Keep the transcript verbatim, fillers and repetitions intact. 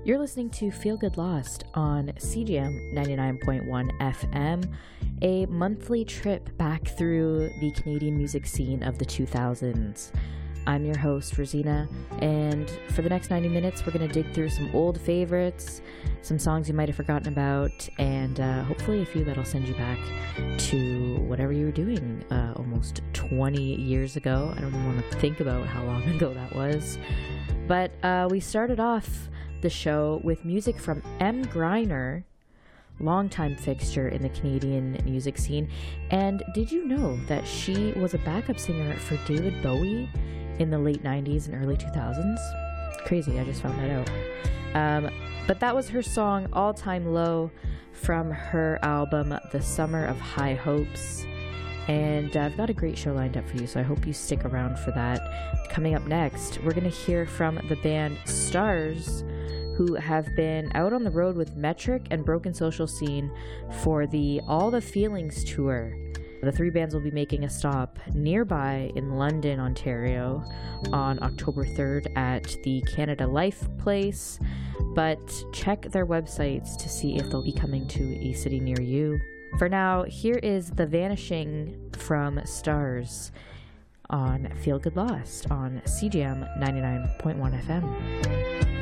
You're listening to Feel Good Lost on C G M ninety-nine point one F M, a monthly trip back through the Canadian music scene of the two thousands. I'm your host, Rosina, and for the next ninety minutes, we're going to dig through some old favorites, some songs you might have forgotten about, and uh, hopefully a few that'll send you back to whatever you were doing uh, almost twenty years ago. I don't even want to think about how long ago that was. But uh, we started off the show with music from M. Greiner, longtime fixture in the Canadian music scene. And did you know that she was a backup singer for David Bowie in the late nineties and early two thousands? Crazy, I just found that out. Um, but that was her song All Time Low from her album The Summer of High Hopes. And uh, I've got a great show lined up for you, so I hope you stick around for that. Coming up next, we're going to hear from the band Stars, who have been out on the road with Metric and Broken Social Scene for the All the Feelings tour. The three bands will be making a stop nearby in London, Ontario on October third at the Canada Life Place, but check their websites to see if they'll be coming to a city near you. For now, here is The Vanishing from Stars on Feel Good Lost on C G M ninety-nine point one F M.